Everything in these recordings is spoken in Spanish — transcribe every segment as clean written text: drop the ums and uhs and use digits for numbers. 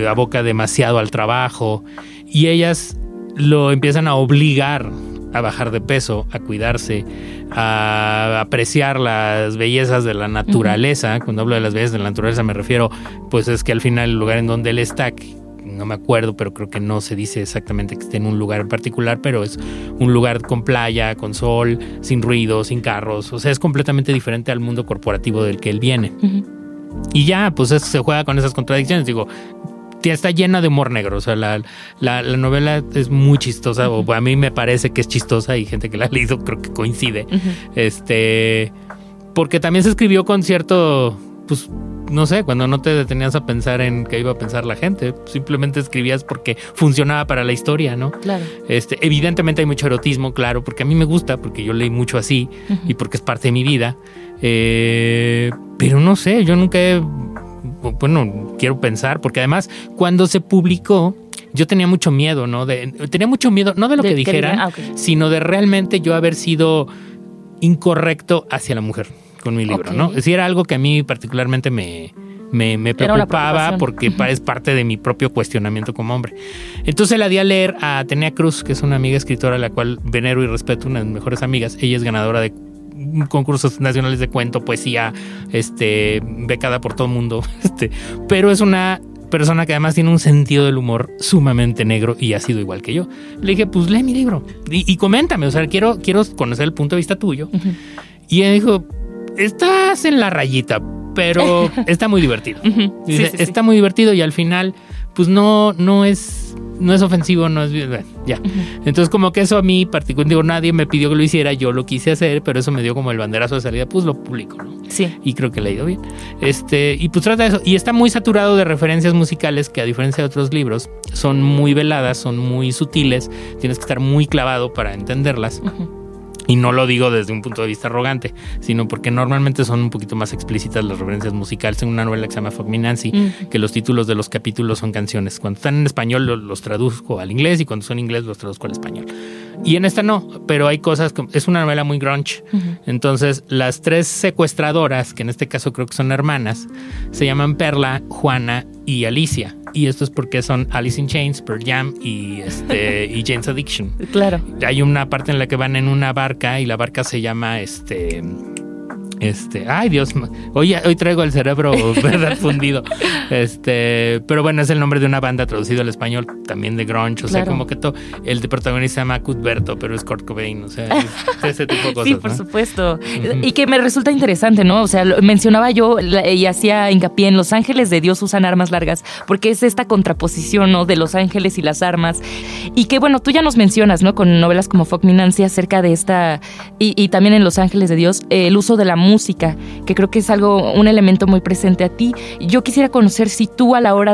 aboca demasiado al trabajo y ellas lo empiezan a obligar a bajar de peso, a cuidarse, a apreciar las bellezas de la naturaleza. Cuando hablo de las bellezas de la naturaleza me refiero, pues es que al final el lugar en donde él está, no me acuerdo, pero creo que no se dice exactamente que esté en un lugar en particular, pero es un lugar con playa, con sol, sin ruido, sin carros. O sea, es completamente diferente al mundo corporativo del que él viene. Y ya, pues se juega con esas contradicciones. Digo, está llena de humor negro. O sea, la novela es muy chistosa, o a mí me parece que es chistosa, y gente que la ha leído creo que coincide. Porque también se escribió con cierto, pues, no sé, cuando no te detenías a pensar en qué iba a pensar la gente, simplemente escribías porque funcionaba para la historia, ¿no? Claro. Evidentemente hay mucho erotismo, claro, porque a mí me gusta, porque yo leí mucho así y porque es parte de mi vida. Pero no sé, yo nunca quiero pensar, porque además cuando se publicó yo tenía mucho miedo, ¿no? Tenía mucho miedo, no de lo que dijeran, sino de realmente yo haber sido incorrecto hacia la mujer con mi libro, ¿no? Es decir, era algo que a mí particularmente me preocupaba, porque es parte de mi propio cuestionamiento como hombre. Entonces la di a leer a Atenea Cruz, que es una amiga escritora a la cual venero y respeto, una de mis mejores amigas. Ella es ganadora de concursos nacionales de cuento, poesía, becada por todo el mundo, pero es una persona que además tiene un sentido del humor sumamente negro y ha sido igual que yo. Le dije, pues lee mi libro y coméntame, o sea, quiero conocer el punto de vista tuyo. Y ella dijo, estás en la rayita, pero está muy divertido. Dice, está muy divertido y al final, pues no es ofensivo, no es... Ya. Entonces como que eso a mí particularmente, digo, nadie me pidió que lo hiciera, yo lo quise hacer, pero eso me dio como el banderazo de salida, pues lo publico, ¿no? Sí. Y creo que le ha ido bien. Y pues trata de eso. Y está muy saturado de referencias musicales que, a diferencia de otros libros, son muy veladas, son muy sutiles, tienes que estar muy clavado para entenderlas. Y no lo digo desde un punto de vista arrogante, sino porque normalmente son un poquito más explícitas las referencias musicales. Tengo una novela que se llama Fuck Me Nancy, que los títulos de los capítulos son canciones. Cuando están en español los traduzco al inglés y cuando son en inglés los traduzco al español. Y en esta no, pero hay cosas que... Es una novela muy grunge. Entonces, las tres secuestradoras, que en este caso creo que son hermanas, se llaman Perla, Juana y Alicia. Y esto es porque son Alice in Chains, Pearl Jam y Jane's Addiction. Claro. Hay una parte en la que van en una barca y la barca se llama ay Dios, hoy traigo el cerebro, ¿verdad? Fundido. Pero bueno, es el nombre de una banda traducido al español, también de grunge, o sea, como que todo. El de protagonista se llama Cuthberto, pero es Kurt Cobain, o sea, ese tipo de cosas. Sí, por supuesto. Y que me resulta interesante, ¿no? O sea, mencionaba yo y hacía hincapié en Los ángeles de Dios usan armas largas, porque es esta contraposición, ¿no? De los ángeles y las armas. Y que bueno, tú ya nos mencionas, ¿no? Con novelas como Fuck Me Nancy acerca de esta, y también en Los ángeles de Dios, el uso de la música, que creo que es un elemento muy presente a ti. Yo quisiera conocer si tú, a la hora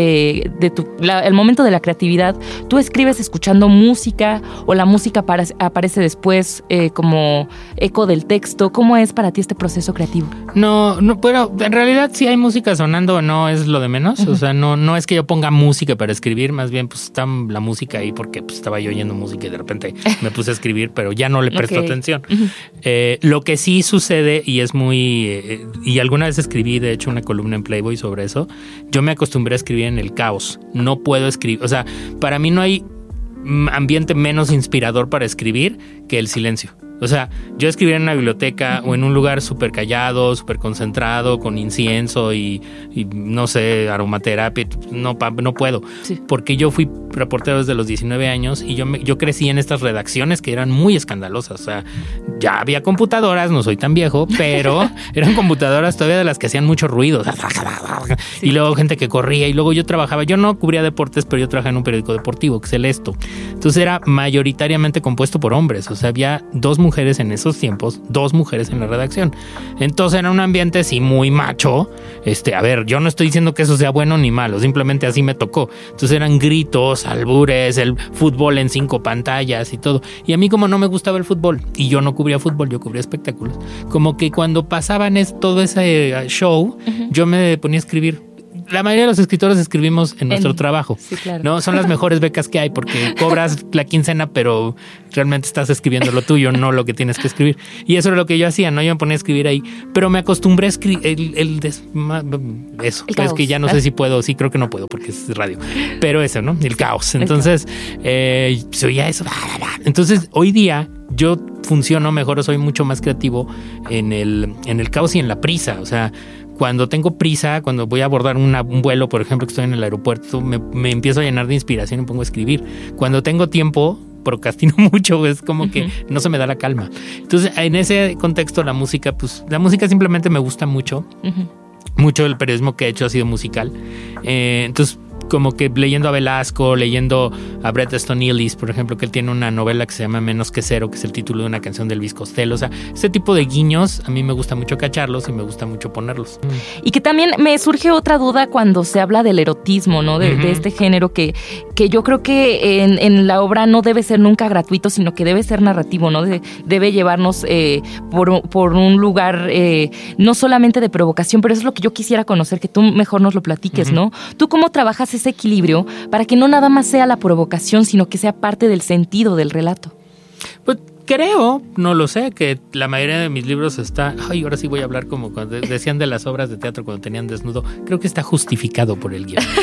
el momento de la creatividad, tú escribes escuchando música o la música aparece después como eco del texto. ¿Cómo es para ti este proceso creativo? No, pero en realidad si hay música sonando no es lo de menos. O sea, no es que yo ponga música para escribir, más bien pues está la música ahí porque pues, estaba yo oyendo música y de repente me puse a escribir, pero ya no le presto atención. Lo que sí sucede, y es muy... y alguna vez escribí, de hecho, una columna en Playboy sobre eso. Yo me acostumbré a escribir en el caos. No puedo escribir... O sea, para mí no hay ambiente menos inspirador para escribir que el silencio. O sea, yo escribir en una biblioteca o en un lugar súper callado, súper concentrado, con incienso y no sé, aromaterapia, no puedo. Sí. Porque yo fui reportero desde los 19 años y yo crecí en estas redacciones que eran muy escandalosas. O sea, ya había computadoras, no soy tan viejo, pero eran computadoras todavía de las que hacían mucho ruido. Sí. Y luego gente que corría y luego yo no cubría deportes, pero yo trabajaba en un periódico deportivo, que es El Esto. Entonces era mayoritariamente compuesto por hombres. O sea, había dos mujeres en esos tiempos, dos mujeres en la redacción. Entonces era un ambiente sí muy macho. A ver, yo no estoy diciendo que eso sea bueno ni malo, simplemente así me tocó. Entonces eran gritos, albures, el fútbol en 5 pantallas y todo. Y a mí, como no me gustaba el fútbol y yo no cubría fútbol, yo cubría espectáculos, como que cuando pasaban todo ese show, yo me ponía a escribir. la mayoría de los escritores escribimos en nuestro trabajo. Sí, claro. ¿No? Son las mejores becas que hay porque cobras la quincena, pero realmente estás escribiendo lo tuyo, no lo que tienes que escribir. Y eso era lo que yo hacía, ¿no? Yo me ponía a escribir ahí, pero me acostumbré a escribir eso. Es que ya no sé si puedo, sí, creo que no puedo porque es radio, pero eso, ¿no? El caos. Entonces, se oía eso. Entonces, hoy día yo funciono mejor, soy mucho más creativo en el caos y en la prisa. O sea, cuando tengo prisa, cuando voy a abordar un vuelo, por ejemplo, que estoy en el aeropuerto, me empiezo a llenar de inspiración y me pongo a escribir. Cuando tengo tiempo, procrastino mucho, es como que no se me da la calma. Entonces, en ese contexto, la música simplemente me gusta mucho. Mucho del periodismo que he hecho ha sido musical. Entonces, como que leyendo a Velasco, leyendo a Bret Easton Ellis, por ejemplo, que él tiene una novela que se llama Menos que Cero, que es el título de una canción de Elvis Costello. O sea, este tipo de guiños a mí me gusta mucho cacharlos y me gusta mucho ponerlos. Y que también me surge otra duda cuando se habla del erotismo, ¿no? De este género que yo creo que en la obra no debe ser nunca gratuito, sino que debe ser narrativo, ¿no? Debe llevarnos por un lugar no solamente de provocación, pero eso es lo que yo quisiera conocer, que tú mejor nos lo platiques, ¿no? ¿Tú cómo trabajas ese equilibrio para que no nada más sea la provocación, sino que sea parte del sentido del relato? Pues creo, no lo sé, que la mayoría de mis libros está... Ay, ahora sí voy a hablar como cuando decían de las obras de teatro cuando tenían desnudo. Creo que está justificado por el guión.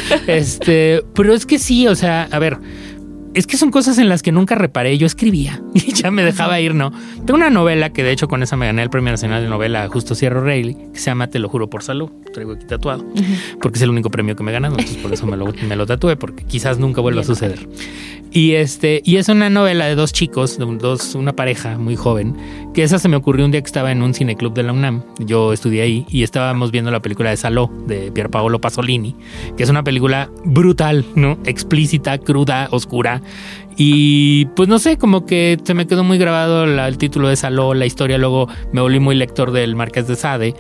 Pero es que sí, o sea, a ver... Es que son cosas en las que nunca reparé. Yo escribía y ya me dejaba ir, ¿no? Tengo una novela que de hecho con esa me gané el Premio Nacional de Novela Justo Sierra Reilly, que se llama Te lo juro por salud. Traigo aquí tatuado, porque es el único premio que me he ganado. Entonces por eso me lo tatué, porque quizás nunca vuelva a suceder. Y es una novela de dos chicos, una pareja muy joven, que esa se me ocurrió un día que estaba en un cineclub de la UNAM. Yo estudié ahí y estábamos viendo la película de Saló, de Pier Paolo Pasolini, que es una película brutal, ¿no? Explícita, cruda, oscura. Y pues no sé, como que se me quedó muy grabado el título de Saló, la historia. Luego me volví muy lector del Marqués de Sade,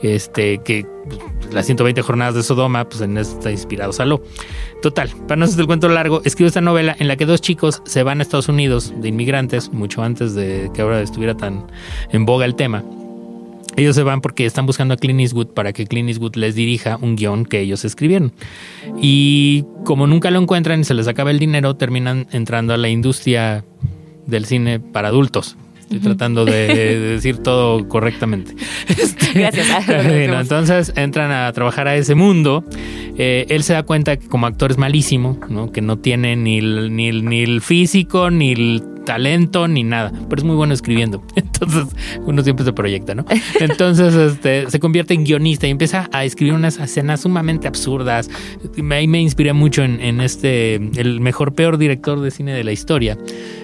que las 120 jornadas de Sodoma, pues en eso está inspirado Saló. Total, para no hacer el cuento largo, escribo esta novela en la que dos chicos se van a Estados Unidos de inmigrantes, mucho antes de que ahora estuviera tan en boga el tema. Ellos se van porque están buscando a Clint Eastwood para que Clint Eastwood les dirija un guión que ellos escribieron. Y como nunca lo encuentran y se les acaba el dinero, terminan entrando a la industria del cine para adultos. Estoy tratando de decir todo correctamente. Gracias. Bueno, entonces entran a trabajar a ese mundo. Él se da cuenta que como actor es malísimo, ¿no? Que no tiene ni el físico, ni el talento, ni nada, pero es muy bueno escribiendo. Entonces uno siempre se proyecta, ¿no? Entonces se convierte en guionista y empieza a escribir unas escenas sumamente absurdas. Ahí me inspiré mucho en el peor director de cine de la historia.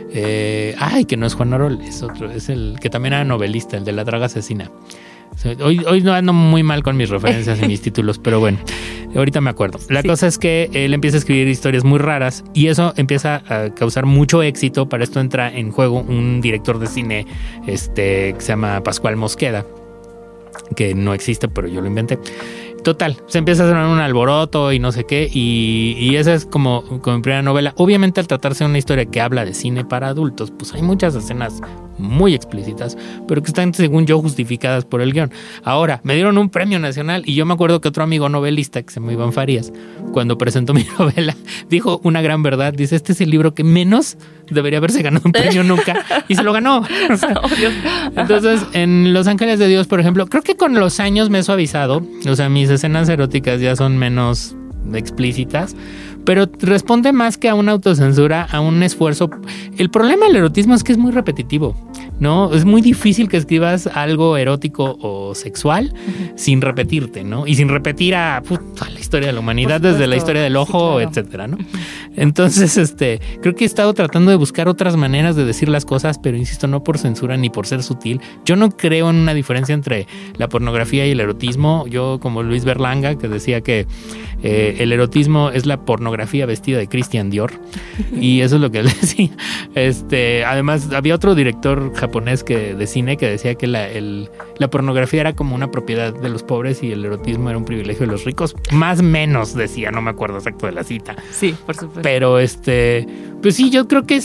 Que no es Juan Orol, es otro, es el que también era novelista, el de La Draga Asesina. Hoy no ando muy mal con mis referencias y mis títulos, pero bueno, ahorita me acuerdo. La cosa es que él empieza a escribir historias muy raras y eso empieza a causar mucho éxito. Para esto entra en juego un director de cine que se llama Pascual Mosqueda, que no existe, pero yo lo inventé. Total, se empieza a hacer un alboroto y no sé qué, y esa es como mi primera novela. Obviamente, al tratarse de una historia que habla de cine para adultos, pues hay muchas escenas muy explícitas, pero que están, según yo, justificadas por el guión. Ahora, me dieron un premio nacional y yo me acuerdo que otro amigo novelista, que se llama Iván Farías, cuando presentó mi novela, dijo una gran verdad. Dice, este es el libro que menos debería haberse ganado un premio nunca, y se lo ganó. O sea, entonces, en Los Ángeles de Dios, por ejemplo, creo que con los años me he suavizado. O sea, mis escenas eróticas ya son menos explícitas, pero responde más que a una autocensura, a un esfuerzo. El problema del erotismo es que es muy repetitivo, ¿no? Es muy difícil que escribas algo erótico o sexual sin repetirte, ¿no? Y sin repetir a la historia de la humanidad, desde la historia del ojo, etcétera, ¿no? Entonces, creo que he estado tratando de buscar otras maneras de decir las cosas, pero insisto, no por censura ni por ser sutil. Yo no creo en una diferencia entre la pornografía y el erotismo. Yo, como Luis Berlanga, que decía que el erotismo es la pornografía vestida de Christian Dior, y eso es lo que él decía. Además, había otro director japonés de cine que decía que la pornografía era como una propiedad de los pobres y el erotismo era un privilegio de los ricos. Más o menos decía, no me acuerdo exacto de la cita. Sí, por supuesto. Pero pues sí, yo creo que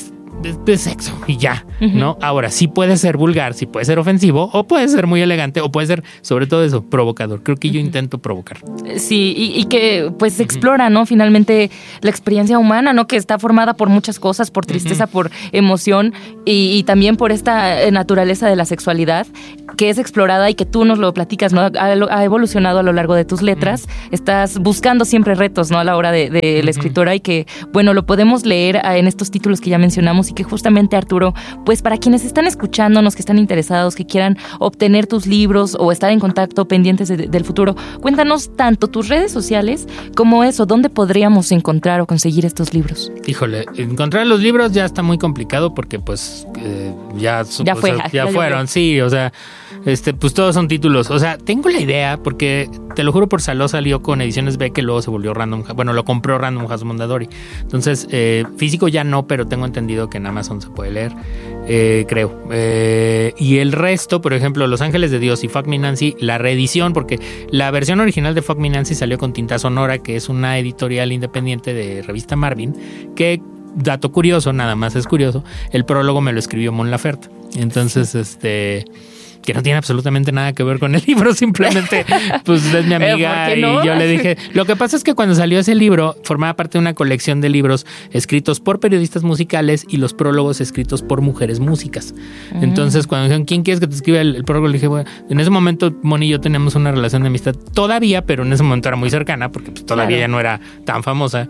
de sexo y ya, ¿no? Ahora, sí puede ser vulgar, sí puede ser ofensivo, o puede ser muy elegante, o puede ser, sobre todo eso, provocador. Creo que yo intento provocar. Sí, y que pues se explora, ¿no? Finalmente la experiencia humana, ¿no? Que está formada por muchas cosas, por tristeza, por emoción y también por esta naturaleza de la sexualidad que es explorada y que tú nos lo platicas, ¿no? Ha evolucionado a lo largo de tus letras. Estás buscando siempre retos, ¿no? A la hora de la escritora y que, bueno, lo podemos leer en estos títulos que ya mencionamos y que justamente, Arturo, pues para quienes están escuchándonos, que están interesados, que quieran obtener tus libros o estar en contacto pendientes del futuro, cuéntanos tanto tus redes sociales como eso, ¿dónde podríamos encontrar o conseguir estos libros? Híjole, encontrar los libros ya está muy complicado porque pues ya fueron, sí, o sea, pues todos son títulos. O sea, tengo la idea porque, te lo juro por Saló, salió con Ediciones B, que luego se volvió Random, bueno, lo compró Random House Mondadori. Entonces, físico ya no, pero tengo entendido que en Amazon se puede leer, creo. Y el resto, por ejemplo, Los Ángeles de Dios y Fuck Me Nancy, la reedición, porque la versión original de Fuck Me Nancy salió con Tinta Sonora, que es una editorial independiente de revista Marvin, que, dato curioso, nada más es curioso, el prólogo me lo escribió Mon Laferte. Entonces, que no tiene absolutamente nada que ver con el libro, simplemente pues es mi amiga. ¿Por qué no? Y yo le dije, lo que pasa es que cuando salió ese libro formaba parte de una colección de libros escritos por periodistas musicales y los prólogos escritos por mujeres músicas. Entonces cuando dijeron, ¿quién quieres que te escriba el prólogo? Le dije, bueno, en ese momento Moni y yo teníamos una relación de amistad todavía, pero en ese momento era muy cercana porque pues, todavía ya no era tan famosa.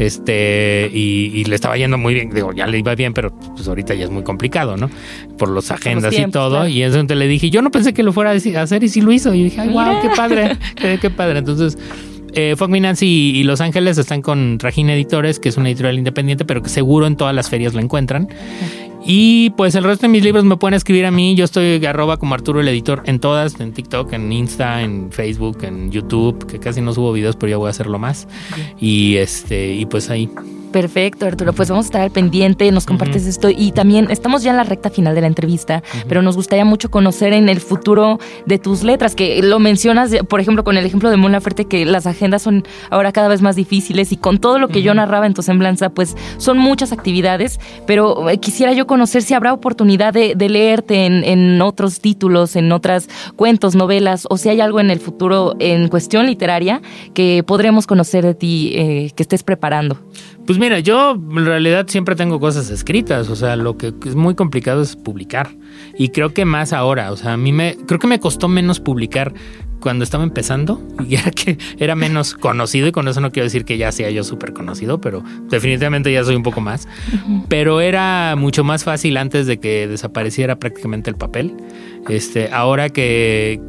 Y le estaba yendo muy bien, digo, ya le iba bien, pero pues ahorita ya es muy complicado, ¿no? Por los agendas y todo. Claro. Y entonces le dije, yo no pensé que lo fuera a hacer y sí lo hizo. Y dije, ay, wow, qué padre, qué padre. Entonces, Fuck Me Nancy y Los Ángeles están con Rajin Editores, que es una editorial independiente, pero que seguro en todas las ferias la encuentran. Y pues el resto de mis libros me pueden escribir a mí. Yo estoy @ como Arturo el Editor en todas, en TikTok, en Insta, en Facebook, en YouTube, que casi no subo videos, pero ya voy a hacerlo más. Y pues ahí. Perfecto, Arturo. Pues vamos a estar al pendiente, nos compartes esto y también estamos ya en la recta final de la entrevista, pero nos gustaría mucho conocer en el futuro de tus letras, que lo mencionas, por ejemplo, con el ejemplo de Mon Laferte, que las agendas son ahora cada vez más difíciles y con todo lo que yo narraba en tu semblanza, pues son muchas actividades, pero quisiera yo conocer si habrá oportunidad de leerte en otros títulos, en otras cuentos, novelas, o si hay algo en el futuro en cuestión literaria que podremos conocer de ti, que estés preparando. Pues mira, yo en realidad siempre tengo cosas escritas, o sea, lo que es muy complicado es publicar. Y creo que más ahora, o sea, creo que me costó menos publicar cuando estaba empezando, y era menos conocido, y con eso no quiero decir que ya sea yo súper conocido, pero definitivamente ya soy un poco más. Pero era mucho más fácil antes de que desapareciera prácticamente el papel. Ahora que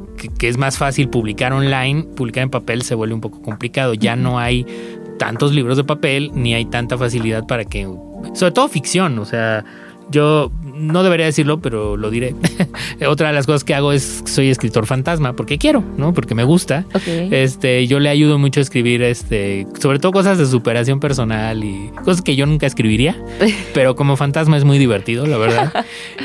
es más fácil publicar online, publicar en papel se vuelve un poco complicado. Ya no hay tantos libros de papel, ni hay tanta facilidad para que, sobre todo ficción, o sea, yo no debería decirlo, pero lo diré. Otra de las cosas que hago es soy escritor fantasma, porque quiero, ¿no? Porque me gusta. Okay. Yo le ayudo mucho a escribir, sobre todo cosas de superación personal y cosas que yo nunca escribiría, pero como fantasma es muy divertido, la verdad.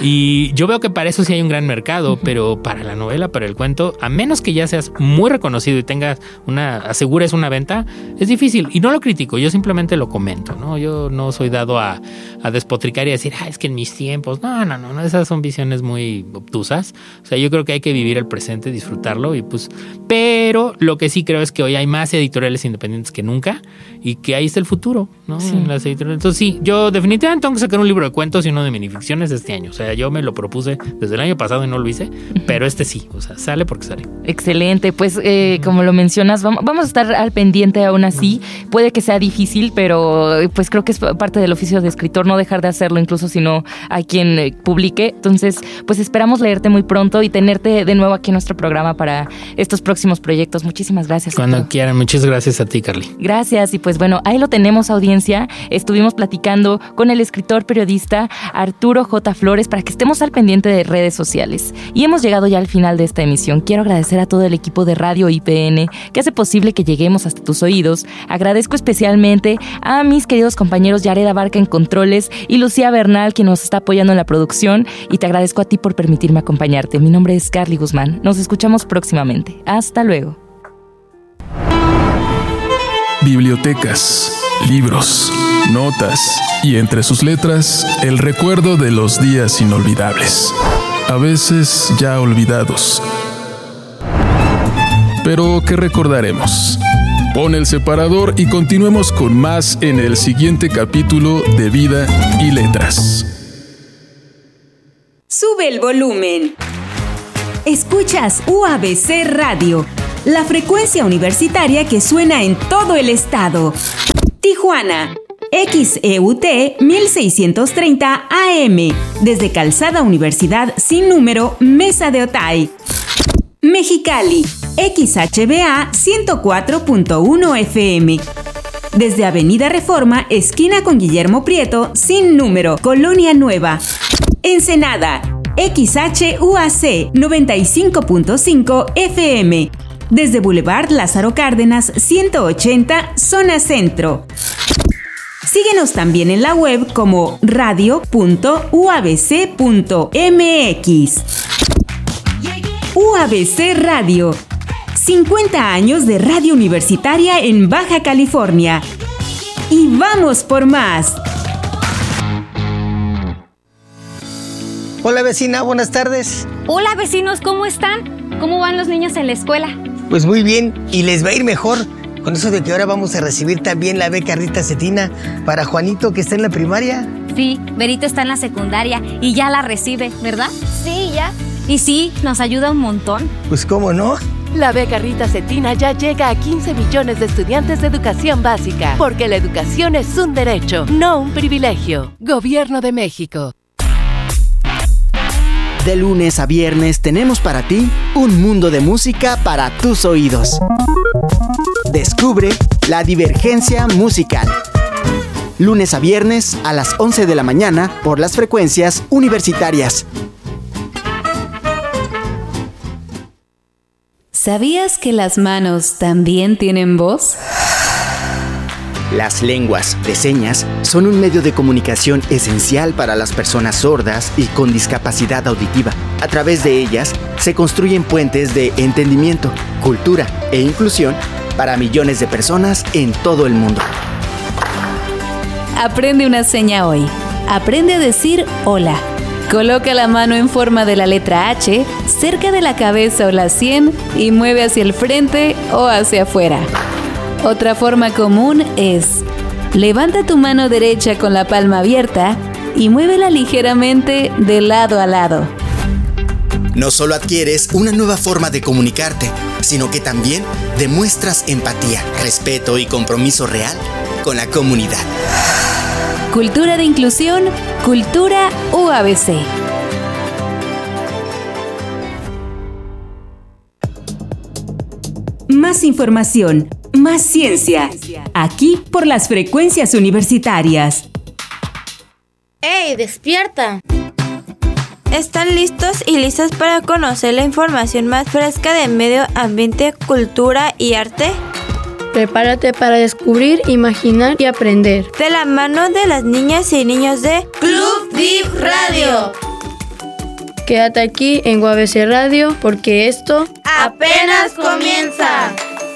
Y yo veo que para eso sí hay un gran mercado, pero para la novela, para el cuento, a menos que ya seas muy reconocido y tengas asegures una venta, es difícil. Y no lo critico, yo simplemente lo comento, ¿no? Yo no soy dado a despotricar y decir, es que en mis tiempos, no, esas son visiones muy obtusas. O sea, yo creo que hay que vivir el presente, disfrutarlo y pues, pero lo que sí creo es que hoy hay más editoriales independientes que nunca y que ahí está el futuro, ¿no? Sí. En las editoriales. Entonces sí, yo definitivamente tengo que sacar un libro de cuentos y uno de minificciones este año. O sea, yo me lo propuse desde el año pasado y no lo hice, pero sí, o sea, sale porque sale. Excelente, pues como lo mencionas, vamos a estar al pendiente aún así. Puede que sea difícil, pero pues creo que es parte del oficio de escritor no dejar de hacerlo, incluso si no hay quien publique. Entonces, pues esperamos leerte muy pronto y tenerte de nuevo aquí en nuestro programa para estos próximos proyectos. Muchísimas gracias. Cuando quieran, muchas gracias a ti, Carly. Gracias, y pues bueno, ahí lo tenemos, audiencia. Estuvimos platicando con el escritor periodista Arturo J. Flores para que estemos al pendiente de redes sociales. Y hemos llegado ya al final de esta emisión. Quiero agradecer a todo el equipo de Radio IPN que hace posible que lleguemos hasta tus oídos. Agradezco especialmente a mis queridos compañeros Yared Abarca en Controles y Lucía Bernal, quien nos está apoyando en la producción, y te agradezco a ti por permitirme acompañarte. Mi nombre es Carly Guzmán. Nos escuchamos próximamente. Hasta luego. Bibliotecas. libros, notas y entre sus letras el recuerdo de los días inolvidables, a veces ya olvidados, pero que recordaremos. Pon el separador y continuemos con más en el siguiente capítulo de Vida y Letras. Sube el volumen. Escuchas UABC Radio, la frecuencia universitaria que suena en todo el estado. Tijuana, XEUT 1630 AM, desde Calzada Universidad sin número, Mesa de Otay. Mexicali, XHBA 104.1 FM, desde Avenida Reforma, esquina con Guillermo Prieto, sin número, Colonia Nueva. Ensenada, XHUAC 95.5 FM, desde Boulevard Lázaro Cárdenas 180, zona centro. Síguenos también en la web como radio.uabc.mx. UABC Radio, 50 años de radio universitaria en Baja California. Y vamos por más. Hola vecina, buenas tardes. Hola vecinos, ¿cómo están? ¿Cómo van los niños en la escuela? Pues muy bien, y les va a ir mejor con eso de que ahora vamos a recibir también la beca Rita Cetina para Juanito, que está en la primaria. Sí, Berito está en la secundaria y ya la recibe, ¿verdad? Sí, ya. Y sí, nos ayuda un montón. Pues cómo no. La beca Rita Cetina ya llega a 15 millones de estudiantes de educación básica, porque la educación es un derecho, no un privilegio. Gobierno de México. De lunes a viernes tenemos para ti un mundo de música para tus oídos. Descubre la divergencia musical. Lunes a viernes a las 11 de la mañana por las frecuencias universitarias. ¿Sabías que las manos también tienen voz? Las lenguas de señas son un medio de comunicación esencial para las personas sordas y con discapacidad auditiva. A través de ellas se construyen puentes de entendimiento, cultura e inclusión para millones de personas en todo el mundo. Aprende una seña hoy. Aprende a decir hola. Coloca la mano en forma de la letra H cerca de la cabeza o la sien y mueve hacia el frente o hacia afuera. Otra forma común es: levanta tu mano derecha con la palma abierta y muévela ligeramente de lado a lado. No solo adquieres una nueva forma de comunicarte, sino que también demuestras empatía, respeto y compromiso real con la comunidad. Cultura de inclusión, Cultura UABC. Más información, más ciencia, aquí por las frecuencias universitarias. ¡Ey, despierta! ¿Están listos y listas para conocer la información más fresca de medio ambiente, cultura y arte? Prepárate para descubrir, imaginar y aprender. De la mano de las niñas y niños de Club Div Radio. Quédate aquí en UABC Radio porque esto apenas comienza.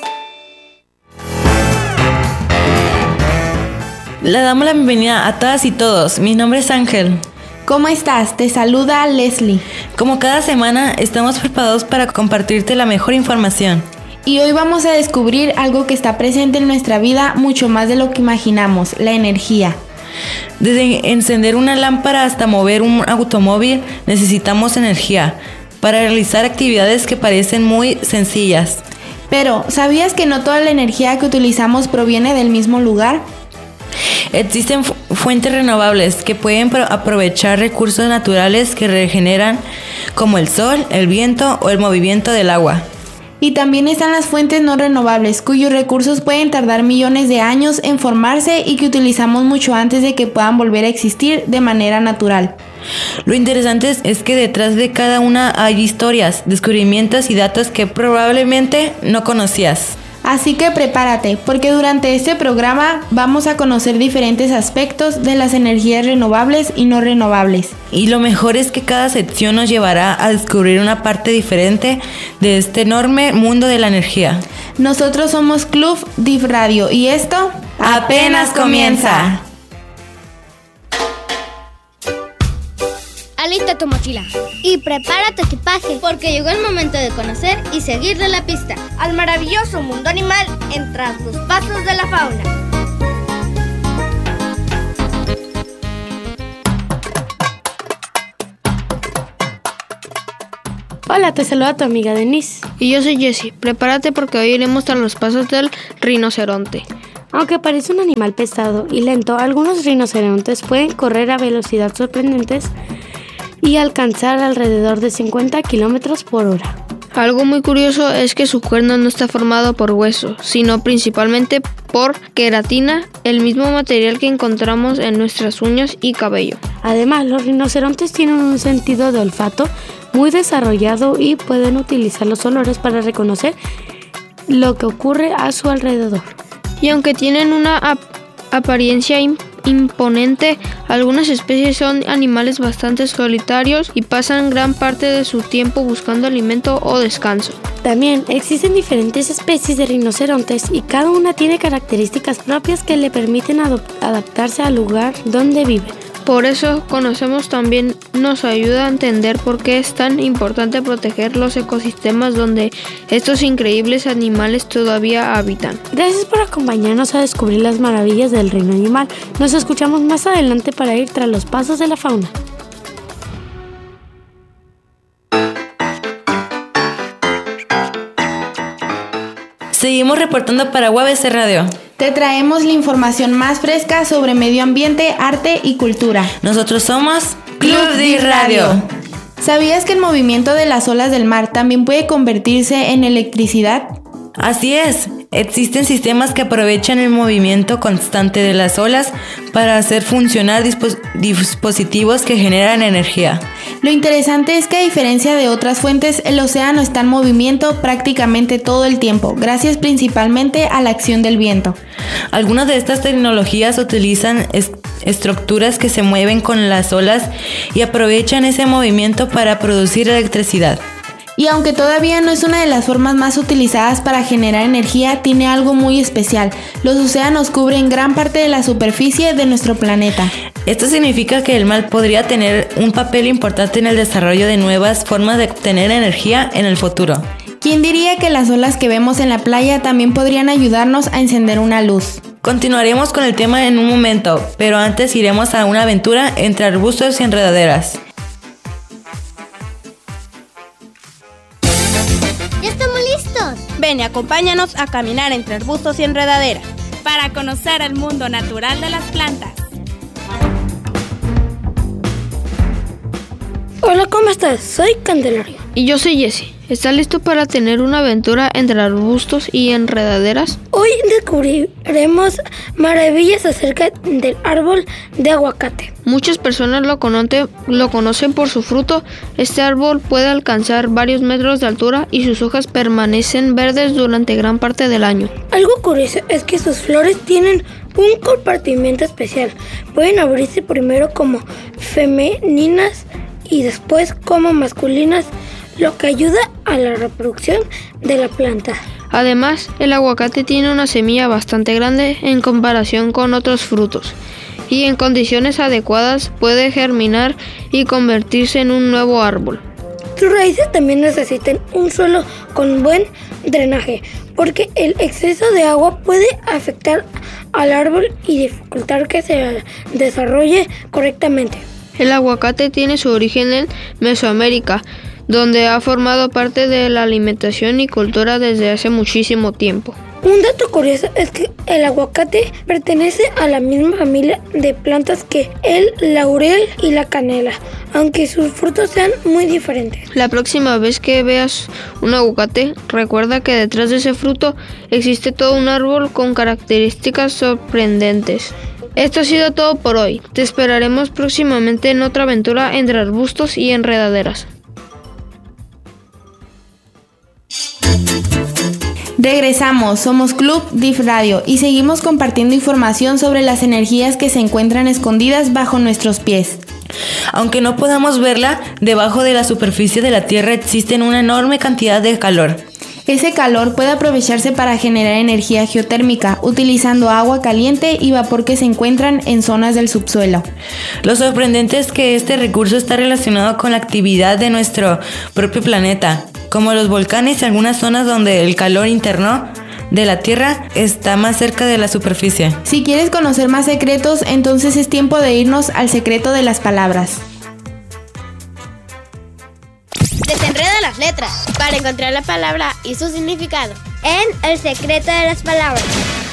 Le damos la bienvenida a todas y todos. Mi nombre es Ángel. ¿Cómo estás? Te saluda Leslie. Como cada semana, estamos preparados para compartirte la mejor información. Y hoy vamos a descubrir algo que está presente en nuestra vida mucho más de lo que imaginamos, la energía. Desde encender una lámpara hasta mover un automóvil, necesitamos energía para realizar actividades que parecen muy sencillas. Pero, ¿sabías que no toda la energía que utilizamos proviene del mismo lugar? Existen fuentes renovables que pueden aprovechar recursos naturales que regeneran, como el sol, el viento o el movimiento del agua. Y también están las fuentes no renovables, cuyos recursos pueden tardar millones de años en formarse y que utilizamos mucho antes de que puedan volver a existir de manera natural. Lo interesante es que detrás de cada una hay historias, descubrimientos y datos que probablemente no conocías. Así que prepárate, porque durante este programa vamos a conocer diferentes aspectos de las energías renovables y no renovables. Y lo mejor es que cada sección nos llevará a descubrir una parte diferente de este enorme mundo de la energía. Nosotros somos Club Div Radio y esto apenas comienza. Alista tu mochila y prepara tu equipaje, porque llegó el momento de conocer y seguirle la pista al maravilloso mundo animal en Tras los Pasos de la Fauna. Hola, te saluda tu amiga Denise. Y yo soy Jessie. Prepárate porque hoy iremos tras los pasos del rinoceronte. Aunque parece un animal pesado y lento, algunos rinocerontes pueden correr a velocidades sorprendentes y alcanzar alrededor de 50 kilómetros por hora. Algo muy curioso es que su cuerno no está formado por hueso, sino principalmente por queratina, el mismo material que encontramos en nuestras uñas y cabello. Además, los rinocerontes tienen un sentido de olfato muy desarrollado y pueden utilizar los olores para reconocer lo que ocurre a su alrededor. Y aunque tienen una apariencia imponente, algunas especies son animales bastante solitarios y pasan gran parte de su tiempo buscando alimento o descanso. También existen diferentes especies de rinocerontes y cada una tiene características propias que le permiten adaptarse al lugar donde viven. Por eso, conocemos también nos ayuda a entender por qué es tan importante proteger los ecosistemas donde estos increíbles animales todavía habitan. Gracias por acompañarnos a descubrir las maravillas del reino animal. Nos escuchamos más adelante para ir tras los pasos de la fauna. Seguimos reportando para UABC Radio. Te traemos la información más fresca sobre medio ambiente, arte y cultura. Nosotros somos Club DIF Radio. ¿Sabías que el movimiento de las olas del mar también puede convertirse en electricidad? Así es, existen sistemas que aprovechan el movimiento constante de las olas para hacer funcionar dispositivos que generan energía. Lo interesante es que a diferencia de otras fuentes, el océano está en movimiento prácticamente todo el tiempo, gracias principalmente a la acción del viento. Algunas de estas tecnologías utilizan estructuras que se mueven con las olas y aprovechan ese movimiento para producir electricidad. Y aunque todavía no es una de las formas más utilizadas para generar energía, tiene algo muy especial. Los océanos cubren gran parte de la superficie de nuestro planeta. Esto significa que el mar podría tener un papel importante en el desarrollo de nuevas formas de obtener energía en el futuro. ¿Quién diría que las olas que vemos en la playa también podrían ayudarnos a encender una luz? Continuaremos con el tema en un momento, pero antes iremos a una aventura entre arbustos y enredaderas. ¡Ya estamos listos! Ven y acompáñanos a caminar entre arbustos y enredaderas para conocer el mundo natural de las plantas. Hola, ¿cómo estás? Soy Candelario. Y yo soy Jessie. ¿Estás listo para tener una aventura entre arbustos y enredaderas? Hoy descubriremos maravillas acerca del árbol de aguacate. Muchas personas lo conocen por su fruto. Este árbol puede alcanzar varios metros de altura y sus hojas permanecen verdes durante gran parte del año. Algo curioso es que sus flores tienen un compartimiento especial. Pueden abrirse primero como femeninas y después como masculinas, lo que ayuda a la reproducción de la planta. Además, el aguacate tiene una semilla bastante grande en comparación con otros frutos y en condiciones adecuadas puede germinar y convertirse en un nuevo árbol. Sus raíces también necesitan un suelo con buen drenaje, porque el exceso de agua puede afectar al árbol y dificultar que se desarrolle correctamente. El aguacate tiene su origen en Mesoamérica, donde ha formado parte de la alimentación y cultura desde hace muchísimo tiempo. Un dato curioso es que el aguacate pertenece a la misma familia de plantas que el laurel y la canela, aunque sus frutos sean muy diferentes. La próxima vez que veas un aguacate, recuerda que detrás de ese fruto existe todo un árbol con características sorprendentes. Esto ha sido todo por hoy. Te esperaremos próximamente en otra aventura entre arbustos y enredaderas. Regresamos, somos Club DIF Radio y seguimos compartiendo información sobre las energías que se encuentran escondidas bajo nuestros pies. Aunque no podamos verla, debajo de la superficie de la Tierra existen una enorme cantidad de calor. Ese calor puede aprovecharse para generar energía geotérmica, utilizando agua caliente y vapor que se encuentran en zonas del subsuelo. Lo sorprendente es que este recurso está relacionado con la actividad de nuestro propio planeta, como los volcanes y algunas zonas donde el calor interno de la Tierra está más cerca de la superficie. Si quieres conocer más secretos, entonces es tiempo de irnos al secreto de las palabras. Desenreda las letras para encontrar la palabra y su significado en El secreto de las palabras.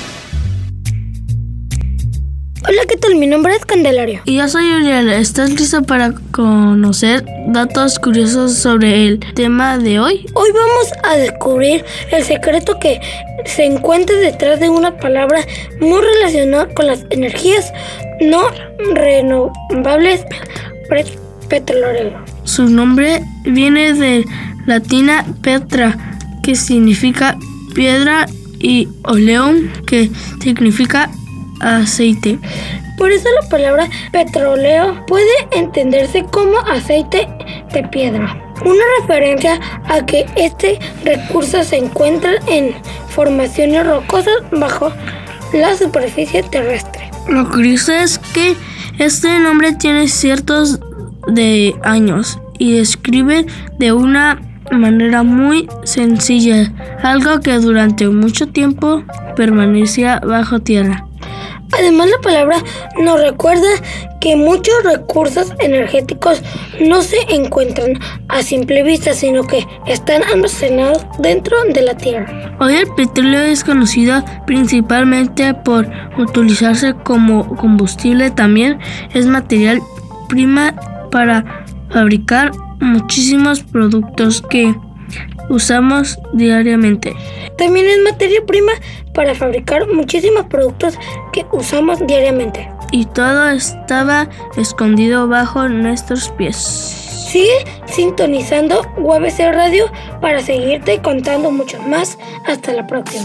Hola, ¿qué tal? Mi nombre es Candelario. Y yo soy Uriel. ¿Estás listo para conocer datos curiosos sobre el tema de hoy? Hoy vamos a descubrir el secreto que se encuentra detrás de una palabra muy relacionada con las energías no renovables petróleo. Su nombre viene de latina petra, que significa piedra, y oleum, que significa aceite. Por eso la palabra petróleo puede entenderse como aceite de piedra, una referencia a que este recurso se encuentra en formaciones rocosas bajo la superficie terrestre. Lo curioso es que este nombre tiene cientos de años y describe de una manera muy sencilla algo que durante mucho tiempo permanecía bajo tierra. Además, la palabra nos recuerda que muchos recursos energéticos no se encuentran a simple vista, sino que están almacenados dentro de la tierra. Hoy el petróleo es conocido principalmente por utilizarse como combustible. También es materia prima para fabricar muchísimos productos que usamos diariamente. También es materia prima para fabricar muchísimos productos que usamos diariamente. Y todo estaba escondido bajo nuestros pies. Sigue sintonizando UABC Radio para seguirte contando mucho más. Hasta la próxima.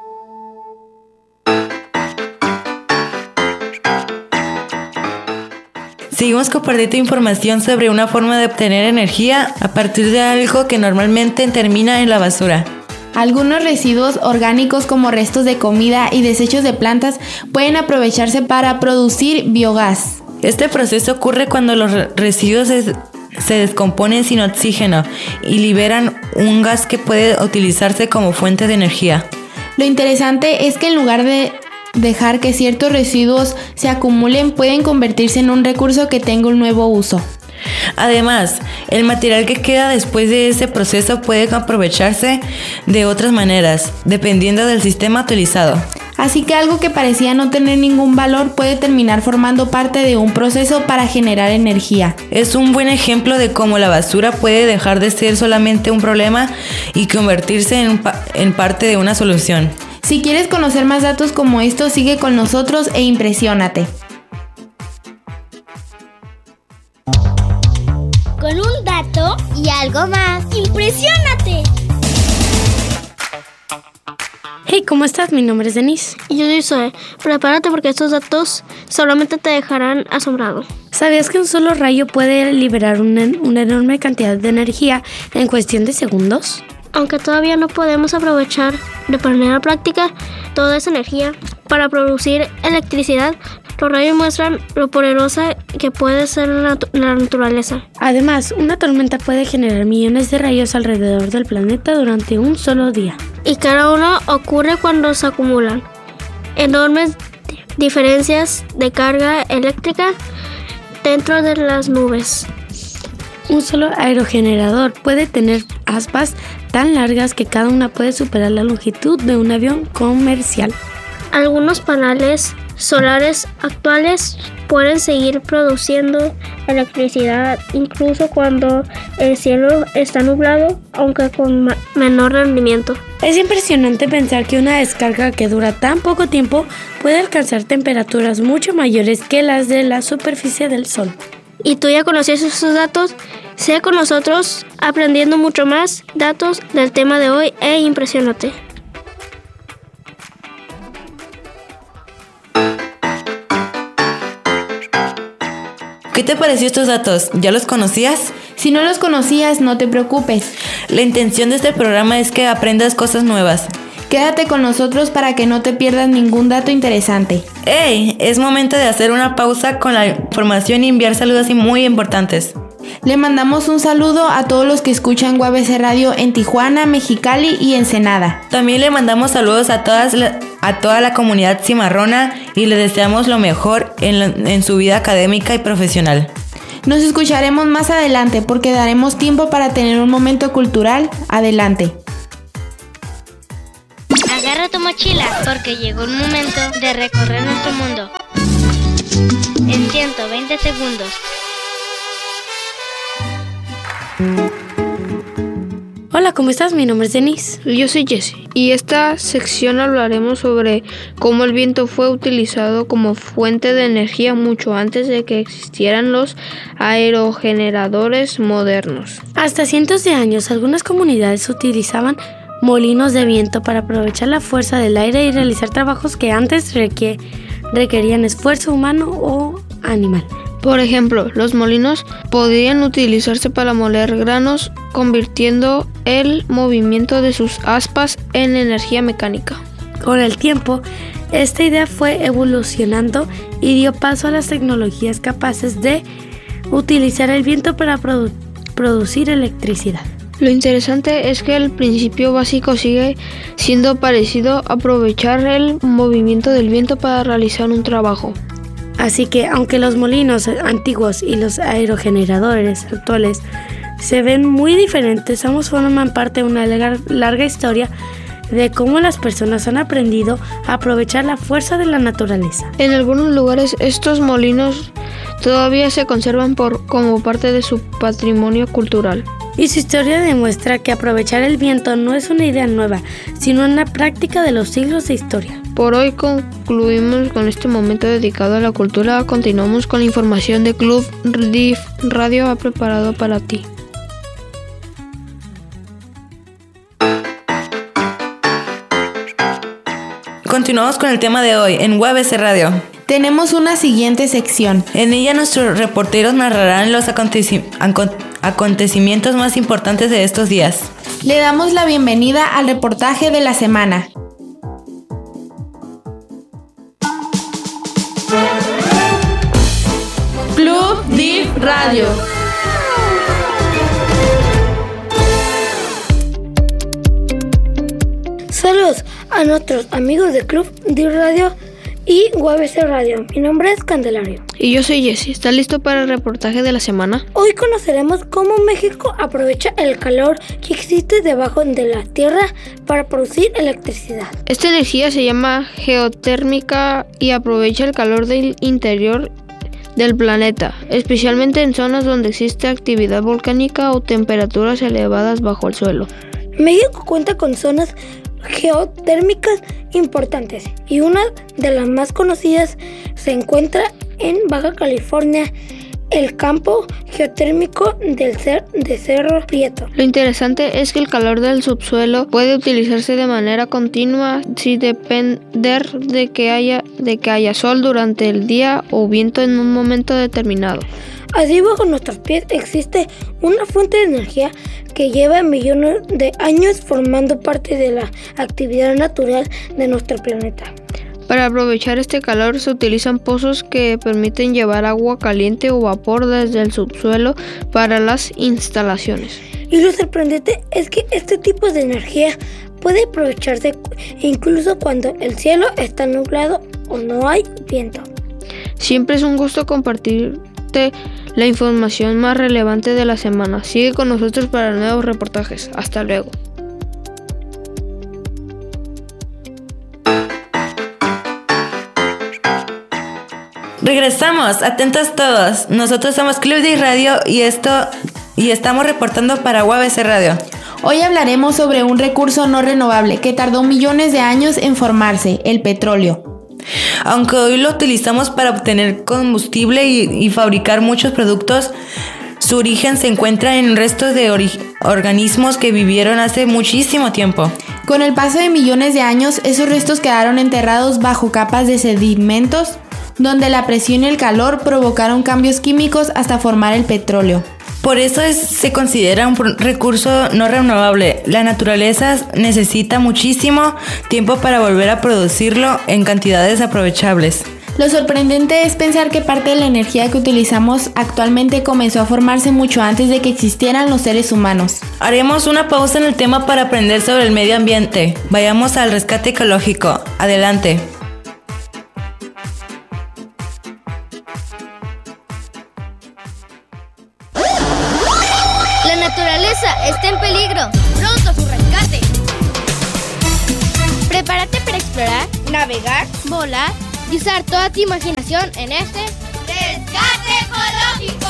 Seguimos compartiendo información sobre una forma de obtener energía a partir de algo que normalmente termina en la basura. Algunos residuos orgánicos como restos de comida y desechos de plantas pueden aprovecharse para producir biogás. Este proceso ocurre cuando los residuos se descomponen sin oxígeno y liberan un gas que puede utilizarse como fuente de energía. Lo interesante es que en lugar de dejar que ciertos residuos se acumulen, pueden convertirse en un recurso que tenga un nuevo uso. Además, el material que queda después de ese proceso puede aprovecharse de otras maneras, dependiendo del sistema utilizado. Así que algo que parecía no tener ningún valor puede terminar formando parte de un proceso para generar energía. Es un buen ejemplo de cómo la basura puede dejar de ser solamente un problema y convertirse en parte de una solución. Si quieres conocer más datos como estos, sigue con nosotros e impresiónate. Con un dato y algo más. ¡Impresiónate! Hey, ¿cómo estás? Mi nombre es Denise. Y yo soy Zoe. Prepárate porque estos datos solamente te dejarán asombrado. ¿Sabías que un solo rayo puede liberar una enorme cantidad de energía en cuestión de segundos? Aunque todavía no podemos aprovechar de manera práctica toda esa energía para producir electricidad, los rayos muestran lo poderosa que puede ser la naturaleza. Además, una tormenta puede generar millones de rayos alrededor del planeta durante un solo día. Y cada uno ocurre cuando se acumulan enormes diferencias de carga eléctrica dentro de las nubes. Un solo aerogenerador puede tener aspas tan largas que cada una puede superar la longitud de un avión comercial. Algunos paneles solares actuales pueden seguir produciendo electricidad incluso cuando el cielo está nublado, aunque con menor rendimiento. Es impresionante pensar que una descarga que dura tan poco tiempo puede alcanzar temperaturas mucho mayores que las de la superficie del Sol. ¿Y tú ya conocías esos datos? Sé con nosotros aprendiendo mucho más datos del tema de hoy e impresiónate. ¿Qué te pareció estos datos? ¿Ya los conocías? Si Si no los conocías, no te preocupes. La intención de este programa es que aprendas cosas nuevas. Quédate con nosotros para que no te pierdas ningún dato interesante. ¡Hey! Es momento de hacer una pausa con la información y enviar saludos muy importantes. Le mandamos un saludo a todos los que escuchan UABC Radio en Tijuana, Mexicali y Ensenada. También le mandamos saludos a toda la comunidad cimarrona y le deseamos lo mejor en su vida académica y profesional. Nos escucharemos más adelante porque daremos tiempo para tener un momento cultural. Adelante. Agarra tu mochila porque llegó el momento de recorrer nuestro mundo en 120 segundos. Hola, ¿cómo estás? Mi nombre es Denise. Yo soy Jessie. Y esta sección hablaremos sobre cómo el viento fue utilizado como fuente de energía mucho antes de que existieran los aerogeneradores modernos. Hasta cientos de años, algunas comunidades utilizaban molinos de viento para aprovechar la fuerza del aire y realizar trabajos que antes requerían esfuerzo humano o animal. Por ejemplo, los molinos podían utilizarse para moler granos, convirtiendo el movimiento de sus aspas en energía mecánica. Con el tiempo, esta idea fue evolucionando y dio paso a las tecnologías capaces de utilizar el viento para producir electricidad. Lo interesante es que el principio básico sigue siendo parecido: aprovechar el movimiento del viento para realizar un trabajo. Así que, aunque los molinos antiguos y los aerogeneradores actuales se ven muy diferentes, ambos forman parte de una larga historia de cómo las personas han aprendido a aprovechar la fuerza de la naturaleza. En algunos lugares, estos molinos todavía se conservan como parte de su patrimonio cultural. Y su historia demuestra que aprovechar el viento no es una idea nueva, sino una práctica de los siglos de historia. Por hoy concluimos con este momento dedicado a la cultura. Continuamos con la información de Club DIF Radio ha preparado para ti. Continuamos con el tema de hoy en UABC Radio. Tenemos una siguiente sección. En ella nuestros reporteros narrarán los acontecimientos más importantes de estos días. Le damos la bienvenida al reportaje de la semana. Club DIF Radio. Saludos a nuestros amigos de Club DIF Radio y UABC Radio. Mi nombre es Candelario. Y yo soy Jessie. ¿Está listo para el reportaje de la semana? Hoy conoceremos cómo México aprovecha el calor que existe debajo de la tierra para producir electricidad. Esta energía se llama geotérmica y aprovecha el calor del interior del planeta, especialmente en zonas donde existe actividad volcánica o temperaturas elevadas bajo el suelo. México cuenta con zonas geotérmicas importantes y una de las más conocidas se encuentra en Baja California, el campo geotérmico de Cerro Prieto. Lo interesante es que el calor del subsuelo puede utilizarse de manera continua sin depender de que haya sol durante el día o viento en un momento determinado. Así bajo nuestros pies existe una fuente de energía que lleva millones de años formando parte de la actividad natural de nuestro planeta. Para aprovechar este calor se utilizan pozos que permiten llevar agua caliente o vapor desde el subsuelo para las instalaciones. Y lo sorprendente es que este tipo de energía puede aprovecharse incluso cuando el cielo está nublado o no hay viento. Siempre es un gusto compartirte la información más relevante de la semana. Sigue con nosotros para nuevos reportajes. Hasta luego. Regresamos, atentos todos. Nosotros somos Club DIF Radio y estamos reportando para UABC Radio. Hoy hablaremos sobre un recurso no renovable que tardó millones de años en formarse, el petróleo. Aunque hoy lo utilizamos para obtener combustible y fabricar muchos productos, su origen se encuentra en restos de organismos que vivieron hace muchísimo tiempo. Con el paso de millones de años, esos restos quedaron enterrados bajo capas de sedimentos, donde la presión y el calor provocaron cambios químicos hasta formar el petróleo. Por eso se considera un recurso no renovable. La naturaleza necesita muchísimo tiempo para volver a producirlo en cantidades aprovechables. Lo sorprendente es pensar que parte de la energía que utilizamos actualmente comenzó a formarse mucho antes de que existieran los seres humanos. Haremos una pausa en el tema para aprender sobre el medio ambiente. Vayamos al rescate ecológico. Adelante. La naturaleza está en peligro. Pronto su rescate. Prepárate para explorar, navegar, volar y usar toda tu imaginación en este rescate ecológico.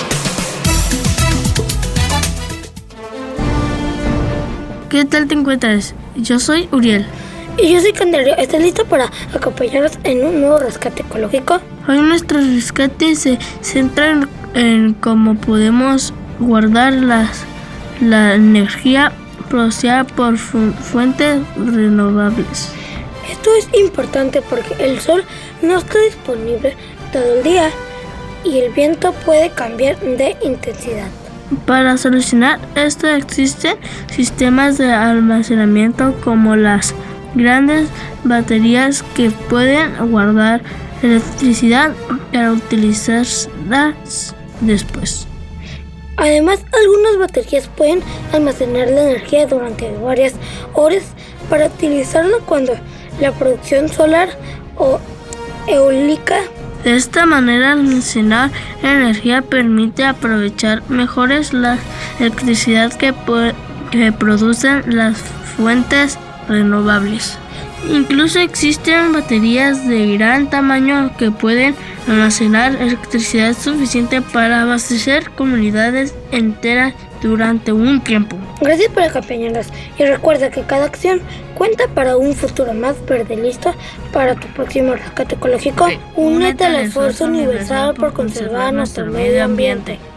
¿Qué tal te encuentras? Yo soy Uriel. Y yo soy Candelario. ¿Estás listo para acompañarnos en un nuevo rescate ecológico? Hoy nuestro rescate se centra en cómo podemos guardar la energía producida por fuentes renovables. Esto es importante porque el sol no está disponible todo el día y el viento puede cambiar de intensidad. Para solucionar esto existen sistemas de almacenamiento como las grandes baterías que pueden guardar electricidad para utilizarlas después. Además, algunas baterías pueden almacenar la energía durante varias horas para utilizarla cuando la producción solar o eólica. De esta manera, almacenar energía permite aprovechar mejor la electricidad que producen las fuentes renovables. Incluso existen baterías de gran tamaño que pueden almacenar electricidad suficiente para abastecer comunidades enteras durante un tiempo. Gracias por acompañarnos y recuerda que cada acción cuenta para un futuro más verde. Listo para tu próximo rescate ecológico. Únete al esfuerzo universal por conservar nuestro medio ambiente.